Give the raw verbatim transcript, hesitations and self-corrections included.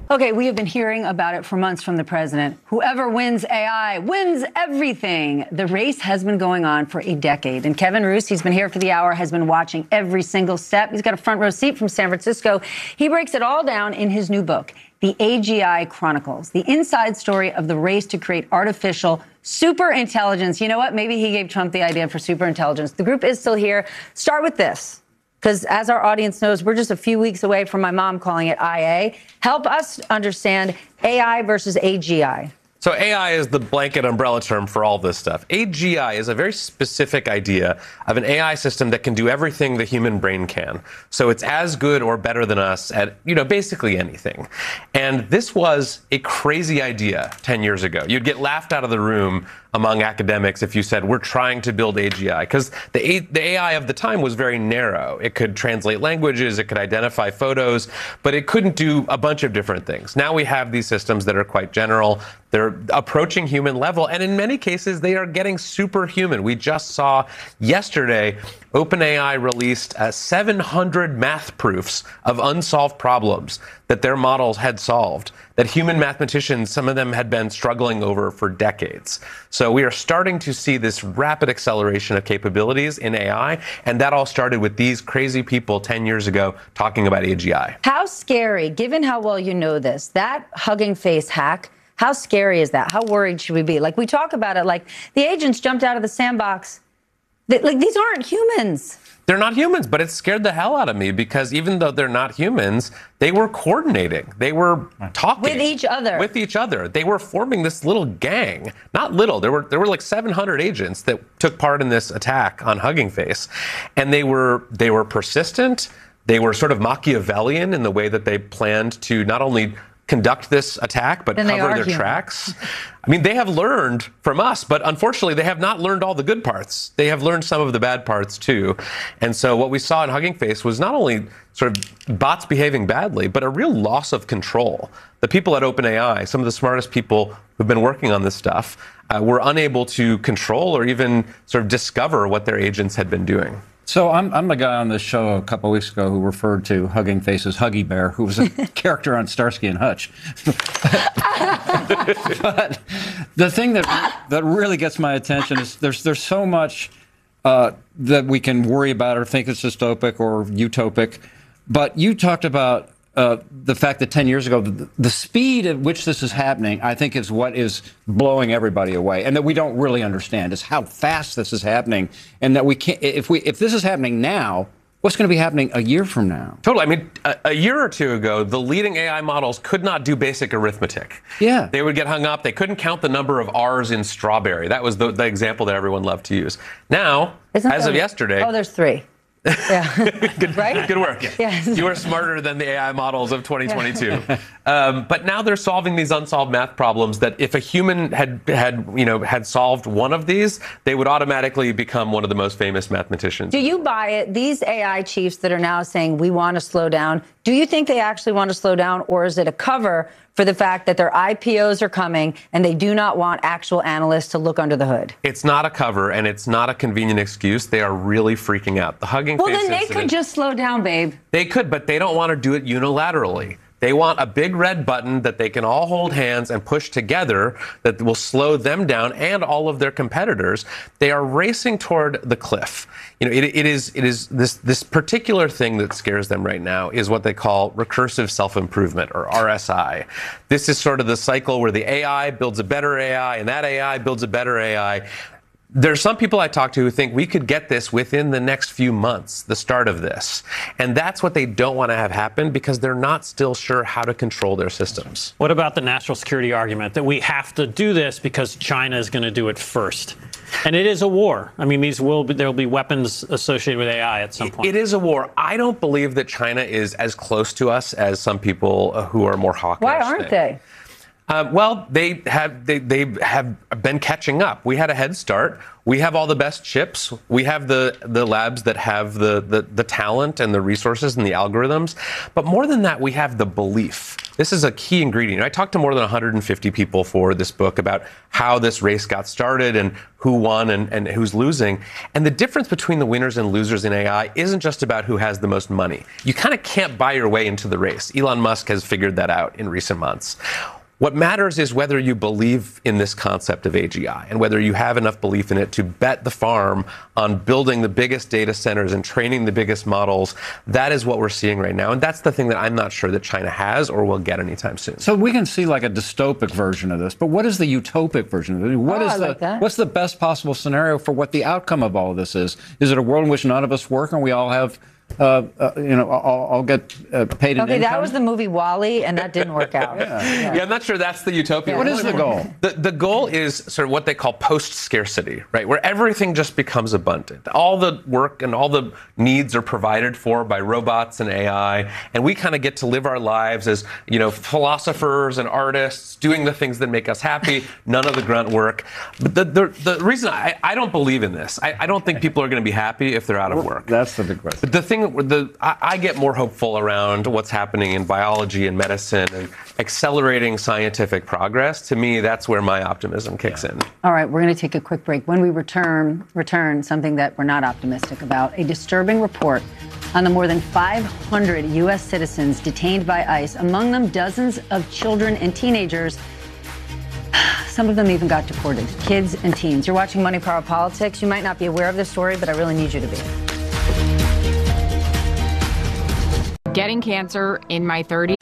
Okay, we have been hearing about it for months from the president. Whoever wins A I wins everything. The race has been going on for a decade. And Kevin Roose, he's been here for the hour, has been watching every single step. He's got a front row seat from San Francisco. He breaks it all down in his new book, The A G I Chronicles, the inside story of the race to create artificial super intelligence. You know what? Maybe he gave Trump the idea for super intelligence. The group is still here. Start with this. Because as our audience knows, we're just a few weeks away from my mom calling it I A. Help us understand A I versus A G I. So A I is the blanket umbrella term for all this stuff. A G I is a very specific idea of an A I system that can do everything the human brain can. So it's as good or better than us at, you know, basically anything. And this was a crazy idea ten years ago. You'd get laughed out of the room among academics if you said, we're trying to build A G I, because the, A- the A I of the time was very narrow. It could translate languages, it could identify photos, but it couldn't do a bunch of different things. Now we have these systems that are quite general. They're approaching human level, and in many cases, they are getting superhuman. We just saw yesterday, OpenAI released uh, seven hundred math proofs of unsolved problems that their models had solved, that human mathematicians, some of them had been struggling over for decades. So we are starting to see this rapid acceleration of capabilities in A I, and that all started with these crazy people ten years ago talking about A G I. How scary, given how well you know this, that Hugging Face hack, how scary is that? How worried should we be? Like, we talk about it like the agents jumped out of the sandbox. They, like, these aren't humans. They're not humans, but it scared the hell out of me because even though they're not humans, they were coordinating. They were talking. With each other. With each other. They were forming this little gang. Not little. There were there were like seven hundred agents that took part in this attack on Hugging Face. And they were they were persistent. They were sort of Machiavellian in the way that they planned to not only conduct this attack, but then cover their human. tracks. I mean, they have learned from us, but unfortunately, they have not learned all the good parts. They have learned some of the bad parts, too. And so what we saw in Hugging Face was not only sort of bots behaving badly, but a real loss of control. The people at OpenAI, some of the smartest people who've been working on this stuff, uh, were unable to control or even sort of discover what their agents had been doing. So I'm, I'm the guy on this show a couple of weeks ago who referred to Hugging Face as Huggy Bear, who was a character on Starsky and Hutch. But the thing that that really gets my attention is there's there's so much uh, that we can worry about or think it's dystopic or utopic. But you talked about uh, the fact that ten years ago, the, the speed at which this is happening, I think, is what is blowing everybody away, and that we don't really understand is how fast this is happening, and that we can't. If we if this is happening now, what's going to be happening a year from now? Totally. I mean, a, a year or two ago, the leading A I models could not do basic arithmetic. Yeah. They would get hung up. They couldn't count the number of R's in strawberry. That was the, the example that everyone loved to use. Now, Isn't as there, of yesterday. Oh, there's three. Yeah. good, right? Good work. Yes. You are smarter than the A I models of twenty twenty-two. Yeah. Um, but now they're solving these unsolved math problems that if a human had had you know had solved one of these, they would automatically become one of the most famous mathematicians. Do you buy it? These A I chiefs that are now saying we want to slow down, do you think they actually want to slow down, or is it a cover for the fact that their I P Os are coming and they do not want actual analysts to look under the hood? It's not a cover, and it's not a convenient excuse. They are really freaking out. The Hugging Well, Face then they incident, could just slow down, babe. They could, but they don't want to do it unilaterally. They want a big red button that they can all hold hands and push together that will slow them down and all of their competitors. They are racing toward the cliff. You know, it, it is it is this this particular thing that scares them right now is what they call recursive self-improvement, or R S I. This is sort of the cycle where the A I builds a better A I and that A I builds a better A I. There's some people I talk to who think we could get this within the next few months, the start of this. And that's what they don't want to have happen because they're not still sure how to control their systems. What about the national security argument that we have to do this because China is going to do it first? And it is a war. I mean, these will be, there will be weapons associated with A I at some point. It is a war. I don't believe that China is as close to us as some people who are more hawkish. Why aren't think. they? Uh, well, they have they, they have been catching up. We had a head start. We have all the best chips. We have the, the labs that have the, the, the talent and the resources and the algorithms. But more than that, we have the belief. This is a key ingredient. I talked to more than one hundred fifty people for this book about how this race got started and who won and, and who's losing. And the difference between the winners and losers in A I isn't just about who has the most money. You kind of can't buy your way into the race. Elon Musk has figured that out in recent months. What matters is whether you believe in this concept of A G I and whether you have enough belief in it to bet the farm on building the biggest data centers and training the biggest models. That is what we're seeing right now. And that's the thing that I'm not sure that China has or will get anytime soon. So we can see like a dystopic version of this, but what is the utopic version of it? What Oh, is I the like that. what's the best possible scenario for what the outcome of all of this is? Is it a world in which none of us work and we all have Uh, uh, you know, I'll, I'll get uh, paid in Okay, income? that was the movie WALL-E, and that didn't work out. Yeah. yeah, I'm not sure that's the utopia. What is the goal? The, the goal is sort of what they call post-scarcity, right? Where everything just becomes abundant. All the work and all the needs are provided for by robots and A I, and we kind of get to live our lives as, you know, philosophers and artists, doing the things that make us happy, none of the grunt work. But the, the, the reason I, I don't believe in this, I, I don't think people are going to be happy if they're out of work. That's the big question. But the thing, the, I, I get more hopeful around what's happening in biology and medicine and accelerating scientific progress. To me, that's where my optimism kicks in. All right, we're going to take a quick break. When we return, return something that we're not optimistic about, a disturbing report on the more than five hundred U S citizens detained by ICE, among them dozens of children and teenagers. Some of them even got deported, kids and teens. You're watching Money, Power, Politics. You might not be aware of this story, but I really need you to be. Getting cancer in my thirties